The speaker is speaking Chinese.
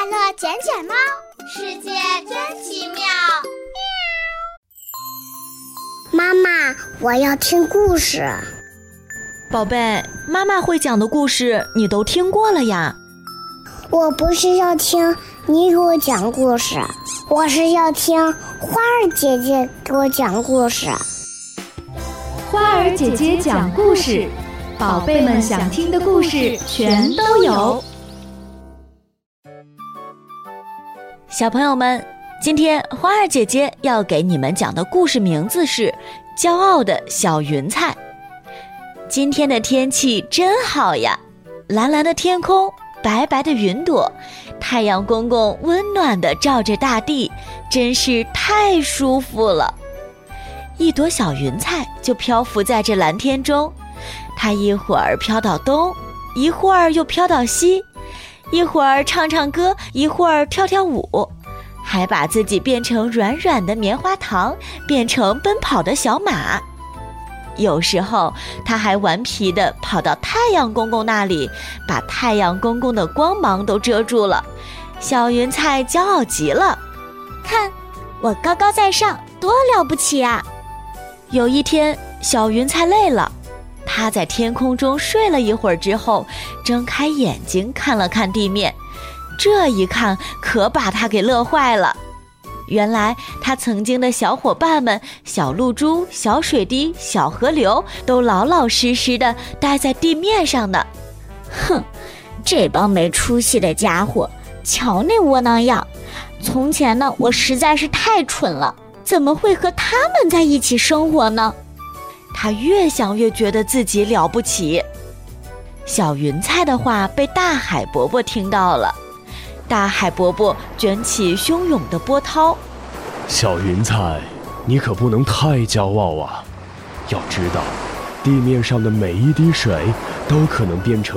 乐捡捡猫，世界真奇妙。 妈妈，我要听故事。 宝贝，妈妈会讲的故事你都听过了呀。 我不是要听你给我讲故事，我是要听花儿姐姐给我讲故事。 花儿姐姐讲故事，宝贝们想听的故事全都有。 小朋友们，今天花儿姐姐要给你们讲的故事名字是《骄傲的小云彩》。今天的天气真好呀，蓝蓝的天空，白白的云朵，太阳公公温暖地照着大地，真是太舒服了。一朵小云彩就漂浮在这蓝天中，它一会儿飘到东，一会儿又飘到西，一会儿唱唱歌，一会儿跳跳舞，还把自己变成软软的棉花糖，变成奔跑的小马。有时候他还顽皮地跑到太阳公公那里，把太阳公公的光芒都遮住了。小云彩骄傲极了， 看，我高高在上，多了不起啊！ 有一天，小云彩累了，他在天空中睡了一会儿之后，睁开眼睛看了看地面，这一看可把他给乐坏了。原来他曾经的小伙伴们，小露珠、小水滴、小河流，都老老实实的待在地面上呢。 哼，这帮没出息的家伙，瞧那窝囊样！从前呢，我实在是太蠢了，怎么会和他们在一起生活呢？ 他越想越觉得自己了不起。小云彩的话被大海伯伯听到了，大海伯伯卷起汹涌的波涛。 小云彩，你可不能太骄傲啊！要知道，地面上的每一滴水都可能变成